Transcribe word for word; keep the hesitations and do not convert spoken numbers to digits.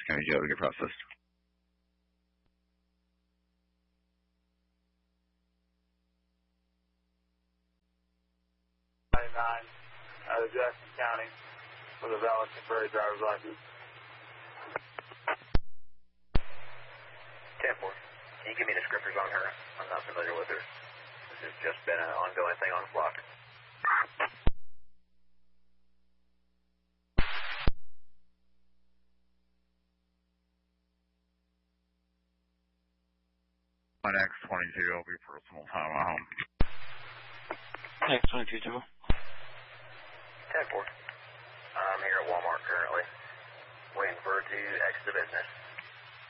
County Jail to get processed. ninety-nine out of Jackson County with a valid temporary driver's license. ten four. Can you give me descriptors on her? I'm not familiar with her. This has just been an ongoing thing on the block. On X twenty-two, I'll be personal time at home. X twenty-two, two. ten four. I'm here at Walmart currently, waiting for her to exit the business.